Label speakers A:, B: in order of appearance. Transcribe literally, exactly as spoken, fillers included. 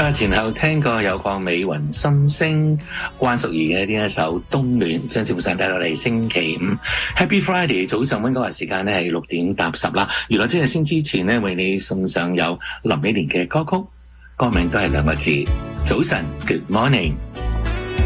A: 前後聽過有個美雲心聲關淑怡嘅呢一首《冬暖》，將節目上帶到嚟星期五 Happy Friday 早上溫哥華時間呢係六點搭十啦。原來即係先之前呢，為你送上有林憶蓮嘅歌曲，歌名都係兩個字，早晨 Good Morning。